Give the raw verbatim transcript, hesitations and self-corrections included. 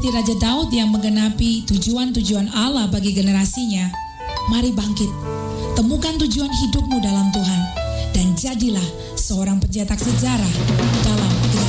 seperti Raja Daud yang menggenapi tujuan-tujuan Allah bagi generasinya, mari bangkit, temukan tujuan hidupmu dalam Tuhan, dan jadilah seorang pencetak sejarah dalam